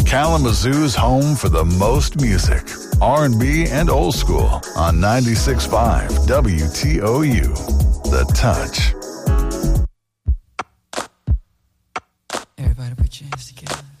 Kalamazoo's home for the most music, R&B, and old school on 96.5 WTOU. The Touch. Everybody put your hands together.